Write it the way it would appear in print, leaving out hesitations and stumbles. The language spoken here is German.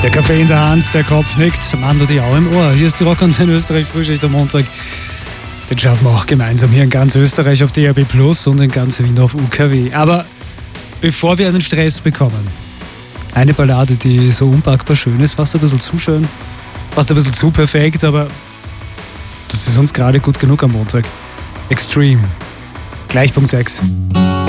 Der Kaffee in der Hand, der Kopf nickt, Mando die Au im Ohr. Hier ist die Rockantenne Österreich Frühschicht am Montag. Den schaffen wir auch gemeinsam hier in ganz Österreich auf DAB+ und in ganz Wien auf UKW. Aber bevor wir einen Stress bekommen, eine Ballade, die so unpackbar schön ist, fast ein bisschen zu schön, fast ein bisschen zu perfekt, aber das ist uns gerade gut genug am Montag. Extreme. Gleich Punkt 6.